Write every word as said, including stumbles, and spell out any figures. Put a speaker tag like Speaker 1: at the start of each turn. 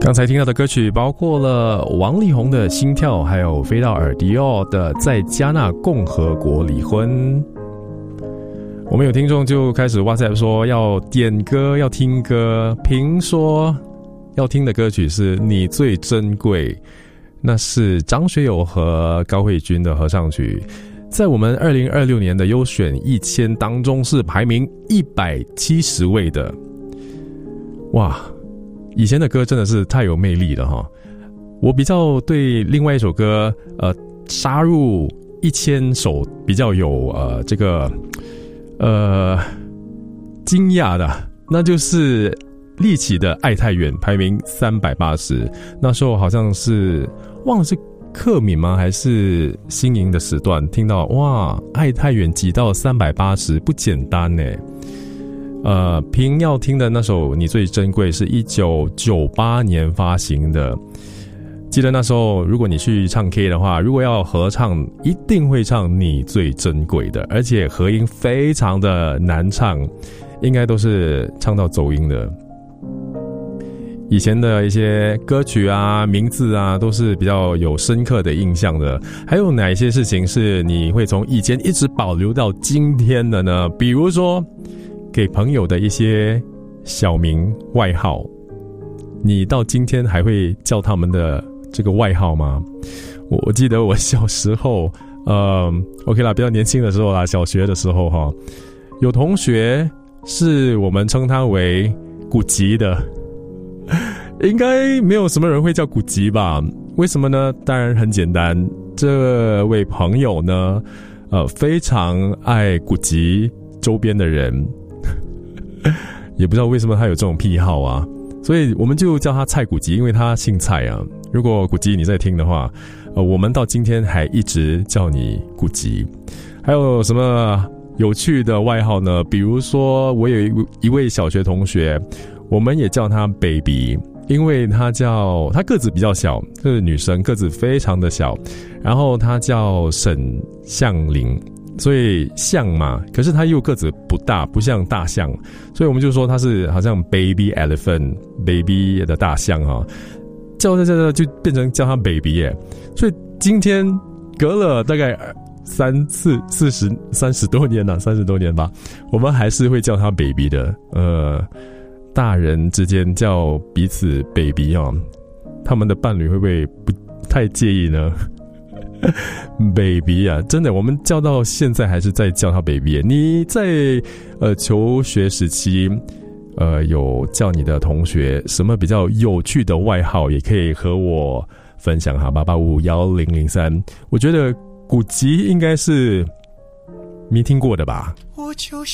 Speaker 1: 刚才听到的歌曲包括了王力宏的心跳，还有飞到尔迪奥的在加纳共和国离婚。我们有听众就开始 WhatsApp 说要点歌要听歌，评说要听的歌曲是你最珍贵，那是张学友和高慧君的合唱曲，在我们二零二六年的优选一千当中是排名一百七十位的。哇，以前的歌真的是太有魅力了哈！我比较对另外一首歌，呃，杀入一千首比较有呃这个呃惊讶的，那就是立起的《爱太远》，排名三百八十。那时候好像是忘了是克敏吗？还是新营的时段？听到哇，《爱太远》挤到三百八十，不简单呢。呃，平要听的那首《你最珍贵》是一九九八年发行的。记得那时候，如果你去唱 K 的话，如果要合唱，一定会唱《你最珍贵》的，而且合音非常的难唱，应该都是唱到走音的。以前的一些歌曲啊、名字啊，都是比较有深刻的印象的。还有哪一些事情是你会从以前一直保留到今天的呢？比如说给朋友的一些小名外号，你到今天还会叫他们的这个外号吗？我我记得我小时候，呃 ，OK 啦，比较年轻的时候啦，小学的时候哈，有同学是我们称他为古吉的，应该没有什么人会叫古吉吧？为什么呢？当然很简单，这位朋友呢，呃，非常爱古吉周边的人。也不知道为什么他有这种癖好啊，所以我们就叫他蔡古吉，因为他姓蔡啊。如果古吉你在听的话，呃，我们到今天还一直叫你古吉。还有什么有趣的外号呢？比如说，我有一一位小学同学，我们也叫他 baby， 因为他叫他个子比较小，这是女生，个子非常的小，然后他叫沈向玲。所以象嘛，可是他又个子不大，不像大象，所以我们就说他是好像 baby elephant baby 的大象啊，叫叫叫就变成叫他 baby 耶。所以今天隔了大概三四四十三十多年了，三十多年吧，我们还是会叫他 baby 的。呃，大人之间叫彼此 baby 啊，他们的伴侣会不会不太介意呢？baby 啊，真的，我们叫到现在还是在叫他 baby。你在呃求学时期，呃有叫你的同学什么比较有趣的外号，也可以和我分享哈，八八五幺零零三。我觉得古吉应该是没听过的吧。
Speaker 2: 我就